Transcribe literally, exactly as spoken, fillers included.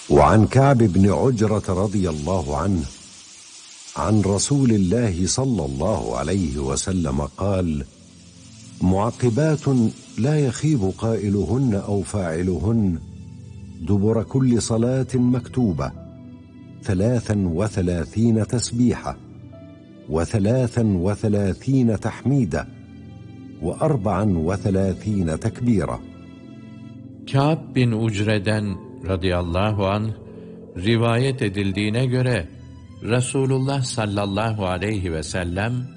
وعن كعب بن عجرة رضي الله عنه عن رسول الله صلى الله عليه وسلم قال: معقبات لا يخيب قائلهن أو فاعلهن دبر كل صلاة مكتوبة ثلاثا وثلاثين تسبيحة وثلاثا وثلاثين تحميدة وأربعا وثلاثين تكبيرة. Kâb bin Ucre'den radıyallahu anh rivayet edildiğine göre Resulullah sallallahu aleyhi ve sellem